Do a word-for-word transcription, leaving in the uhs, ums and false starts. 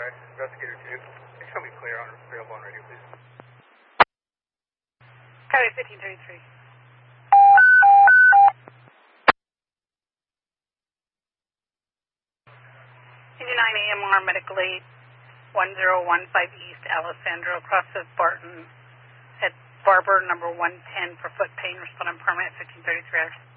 Investigator two. Show me clear on available on radio, please. Coyote fifteen thirty-three. eighty-nine A M R Medical Aid one zero one five East Alessandro, across of Barton at Barber number one ten for foot pain, responding permanent fifteen thirty-three hours.